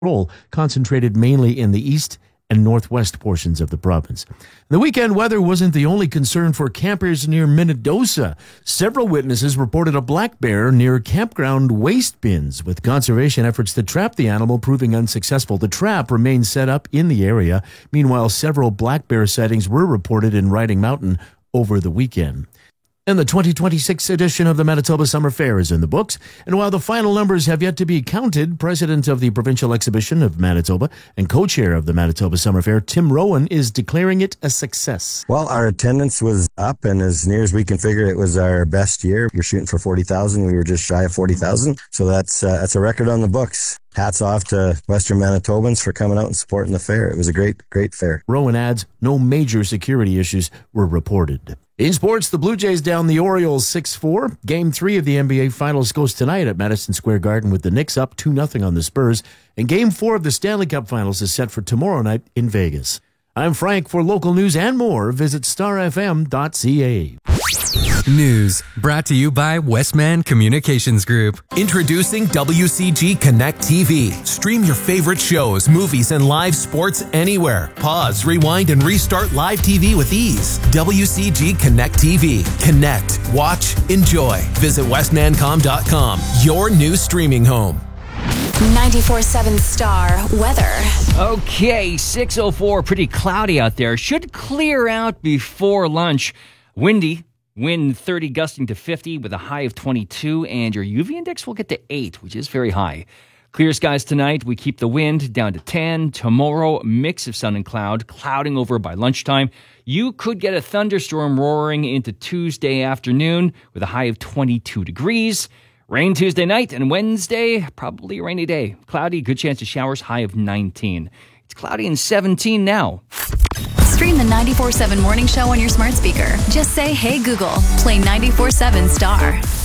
concentrated mainly in the east and northwest portions of the province. The weekend weather wasn't the only concern for campers near Minnedosa. Several witnesses reported a black bear near campground waste bins, with conservation efforts to trap the animal proving unsuccessful. The trap remains set up in the area. Meanwhile, several black bear sightings were reported in Riding Mountain over the weekend. And the 2026 edition of the Manitoba Summer Fair is in the books. And while the final numbers have yet to be counted, President of the Provincial Exhibition of Manitoba and co-chair of the Manitoba Summer Fair, Tim Rowan, is declaring it a success. Well, our attendance was up, and as near as we can figure, it was our best year. You're shooting for 40,000. We were just shy of 40,000. So that's a record on the books. Hats off to Western Manitobans for coming out and supporting the fair. It was a great fair. Rowan adds no major security issues were reported. In sports, the Blue Jays down the Orioles 6-4. Game 3 of the NBA Finals goes tonight at Madison Square Garden with the Knicks up 2-0 on the Spurs. And Game 4 of the Stanley Cup Finals is set for tomorrow night in Vegas. I'm Frank. For local news and more, visit starfm.ca. News brought to you by Westman Communications Group. Introducing WCG Connect TV. Stream your favorite shows, movies, and live sports anywhere. Pause, rewind, and restart live TV with ease. WCG Connect TV. Connect, watch, enjoy. Visit westmancom.com, your new streaming home. 94.7 Star weather. Okay, 6:04, pretty cloudy out there. Should clear out before lunch. Windy, wind 30 gusting to 50 with a high of 22, and your UV index will get to 8, which is very high. Clear skies tonight. We keep the wind down to 10. Tomorrow, mix of sun and cloud, clouding over by lunchtime. You could get a thunderstorm roaring into Tuesday afternoon with a high of 22 degrees. Rain Tuesday night, and Wednesday, probably a rainy day. Cloudy, good chance of showers, high of 19. It's cloudy and 17 now. Stream the 94.7 Morning Show on your smart speaker. Just say, hey Google, play 94.7 Star.